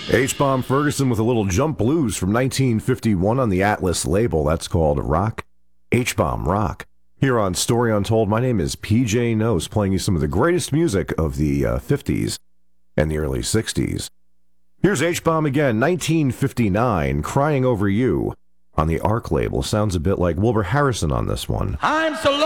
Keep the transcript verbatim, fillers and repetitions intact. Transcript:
H-Bomb Ferguson with a little jump blues from nineteen fifty-one on the Atlas label. That's called Rock. H-Bomb Rock. Here on Story Untold, my name is P J Nose, playing you some of the greatest music of the uh, fifties and the early sixties. Here's H-Bomb again, nineteen fifty-nine, Crying Over You on the Arc label. Sounds a bit like Wilbur Harrison on this one. I'm so